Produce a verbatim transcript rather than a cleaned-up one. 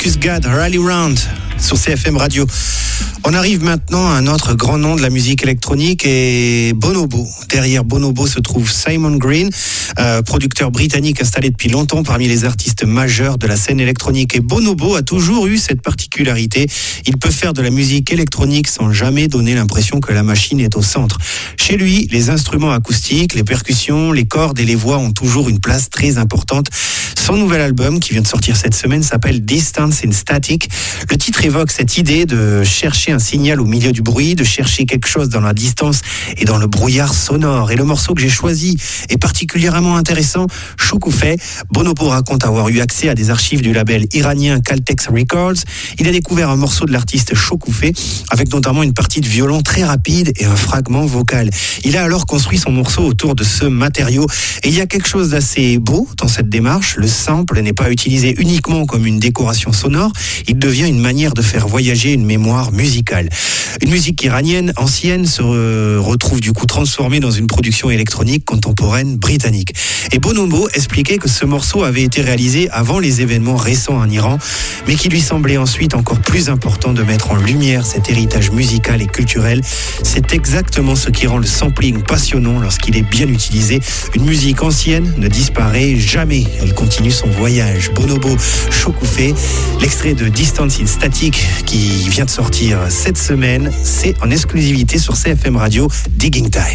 Marcus Gad, Rally Round sur C F M Radio. On arrive maintenant à un autre grand nom de la musique électronique et Bonobo. Derrière Bonobo se trouve Simon Green, euh, producteur britannique installé depuis longtemps parmi les artistes majeurs de la scène électronique. Et Bonobo a toujours eu cette particularité. Il peut faire de la musique électronique sans jamais donner l'impression que la machine est au centre. Chez lui, les instruments acoustiques, les percussions, les cordes et les voix ont toujours une place très importante. Son nouvel album, qui vient de sortir cette semaine, s'appelle Distance in Static. Le titre évoque cette idée de chercher un signal au milieu du bruit, de chercher quelque chose dans la distance et dans le brouillard sonore. Et le morceau que j'ai choisi est particulièrement intéressant. Choukoufe. Bonobo raconte avoir eu accès à des archives du label iranien Caltex Records. Il a découvert un morceau de l'artiste Choukoufe avec notamment une partie de violon très rapide et un fragment vocal. Il a alors construit son morceau autour de ce matériau. Et il y a quelque chose d'assez beau dans cette démarche. Le sample n'est pas utilisé uniquement comme une décoration sonore. Il devient une manière de faire voyager une mémoire musicale. Une musique iranienne ancienne se re- retrouve du coup transformée dans une production électronique contemporaine britannique. Et Bonobo expliquait que ce morceau avait été réalisé avant les événements récents en Iran, mais qu'il lui semblait ensuite encore plus important de mettre en lumière cet héritage musical et culturel. C'est exactement ce qui rend le sampling passionnant lorsqu'il est bien utilisé. Une musique ancienne ne disparaît jamais. Elle continue son voyage. Bonobo, Choukoufe, l'extrait de Distance in Static qui vient de sortir cette semaine, c'est en exclusivité sur C F M Radio, Digging Time.